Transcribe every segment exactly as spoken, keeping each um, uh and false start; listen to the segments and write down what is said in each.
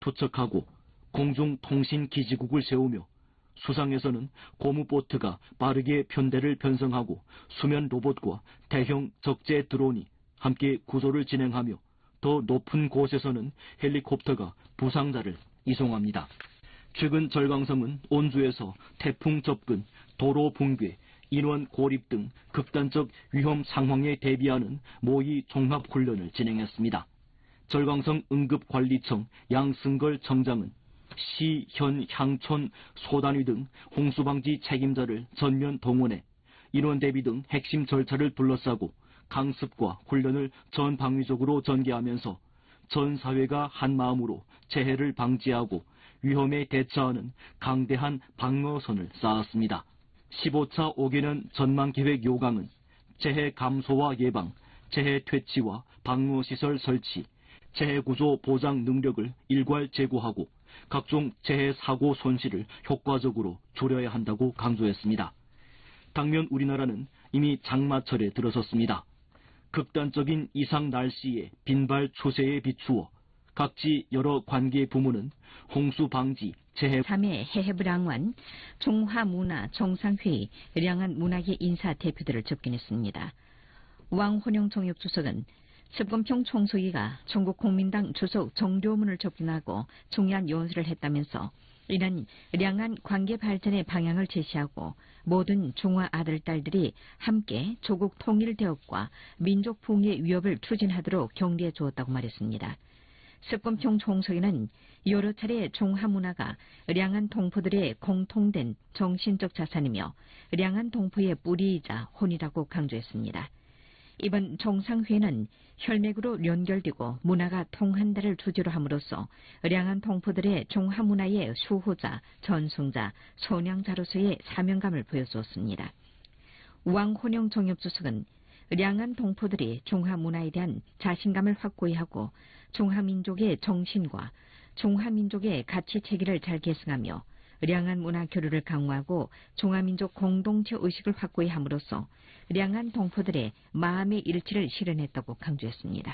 투척하고 공중통신기지국을 세우며 수상에서는 고무보트가 빠르게 편대를 편성하고 수면 로봇과 대형 적재 드론이 함께 구조를 진행하며 더 높은 곳에서는 헬리콥터가 부상자를 이송합니다. 최근 절강성은 온주에서 태풍 접근, 도로 붕괴, 인원 고립 등 극단적 위험 상황에 대비하는 모의 종합훈련을 진행했습니다. 절강성 응급관리청 양승걸 청장은 시, 현, 향촌, 소단위 등 홍수방지 책임자를 전면 동원해 인원 대비 등 핵심 절차를 둘러싸고 강습과 훈련을 전 방위적으로 전개하면서 전 사회가 한마음으로 재해를 방지하고 위험에 대처하는 강대한 방어선을 쌓았습니다. 십오 차 오 개년 전망계획 요강은 재해 감소와 예방, 재해 퇴치와 방어시설 설치, 재해구조 보장 능력을 일괄 제고하고 각종 재해 사고 손실을 효과적으로 줄여야 한다고 강조했습니다. 당면 우리나라는 이미 장마철에 들어섰습니다. 극단적인 이상 날씨의 빈발 추세에 비추어 각지 여러 관계 부문은 홍수 방지, 재해 삼 회 해해불항원 종화문화 정상회의 량안 문학의 인사 대표들을 접견했습니다. 왕혼영 정육주석은 습검평 총서기가 전국국민당 주석 정료문을 접견하고 중요한 요원을 했다면서 이는 량안 관계 발전의 방향을 제시하고 모든 중화 아들, 딸들이 함께 조국 통일 대업과 민족 붕괴 위협을 추진하도록 격려해 주었다고 말했습니다. 습검평 총서기는 여러 차례 중화 문화가 량안 동포들의 공통된 정신적 자산이며 량안 동포의 뿌리이자 혼이라고 강조했습니다. 이번 정상회의는 혈맥으로 연결되고 문화가 통한다를 주제로 함으로써 량안 동포들의 중화 문화의 수호자, 전승자, 선양자로서의 사명감을 보여주었습니다. 왕혼영 정협주석은 량안 동포들이 중화 문화에 대한 자신감을 확고히 하고 중화민족의 정신과 중화민족의 가치체계를 잘 계승하며 량안 문화 교류를 강화하고 중화민족 공동체 의식을 확고히 함으로써 량안 동포들의 마음의 일치를 실현했다고 강조했습니다.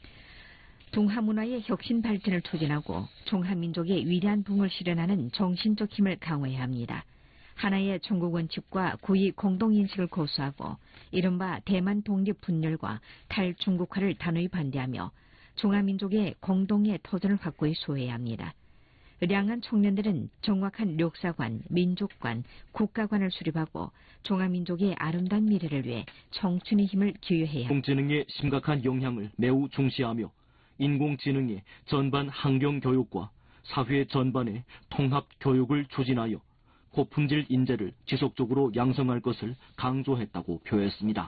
중화문화의 혁신 발전을 추진하고 중화민족의 위대한 붕을 실현하는 정신적 힘을 강화해야 합니다. 하나의 중국 원칙과 고위 공동인식을 고수하고 이른바 대만 독립 분열과 탈중국화를 단호히 반대하며 중화민족의 공동의 터전을 확고히 수호해야 합니다. 량안 청년들은 정확한 역사관, 민족관, 국가관을 수립하고 중화민족의 아름다운 미래를 위해 청춘의 힘을 기여해야 합니다. 인공지능의 심각한 영향을 매우 중시하며 인공지능의 전반 환경교육과 사회 전반의 통합교육을 추진하여 고품질 인재를 지속적으로 양성할 것을 강조했다고 표했습니다.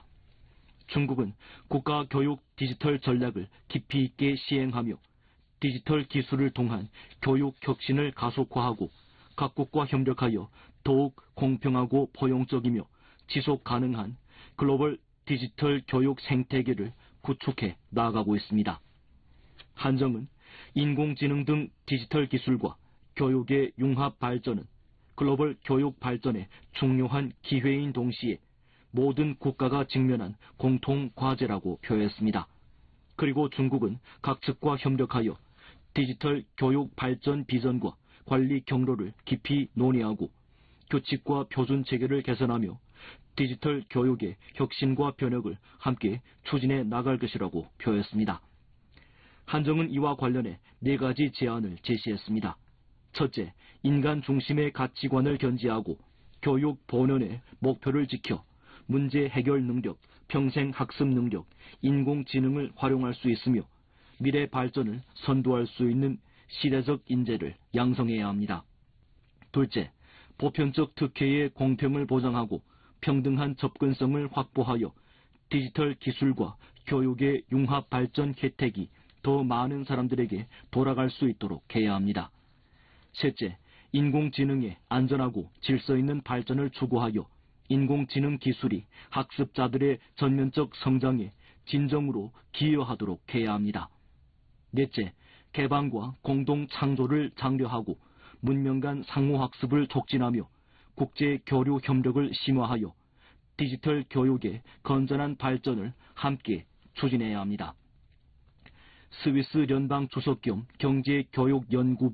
중국은 국가교육 디지털 전략을 깊이 있게 시행하며 디지털 기술을 통한 교육 혁신을 가속화하고 각국과 협력하여 더욱 공평하고 포용적이며 지속 가능한 글로벌 디지털 교육 생태계를 구축해 나아가고 있습니다. 한정은 인공지능 등 디지털 기술과 교육의 융합 발전은 글로벌 교육 발전의 중요한 기회인 동시에 모든 국가가 직면한 공통 과제라고 표했습니다. 그리고 중국은 각 측과 협력하여 디지털 교육 발전 비전과 관리 경로를 깊이 논의하고 규칙과 표준 체계를 개선하며 디지털 교육의 혁신과 변혁을 함께 추진해 나갈 것이라고 표했습니다. 한정은 이와 관련해 네 가지 제안을 제시했습니다. 첫째, 인간 중심의 가치관을 견지하고 교육 본연의 목표를 지켜 문제 해결 능력, 평생 학습 능력, 인공지능을 활용할 수 있으며 미래 발전을 선도할 수 있는 시대적 인재를 양성해야 합니다. 둘째, 보편적 특혜의 공평을 보장하고 평등한 접근성을 확보하여 디지털 기술과 교육의 융합 발전 혜택이 더 많은 사람들에게 돌아갈 수 있도록 해야 합니다. 셋째, 인공지능의 안전하고 질서 있는 발전을 추구하여 인공지능 기술이 학습자들의 전면적 성장에 진정으로 기여하도록 해야 합니다. 넷째, 개방과 공동 창조를 장려하고 문명 간 상호학습을 촉진하며 국제 교류 협력을 심화하여 디지털 교육의 건전한 발전을 함께 추진해야 합니다. 스위스 연방 주석 겸 경제교육연구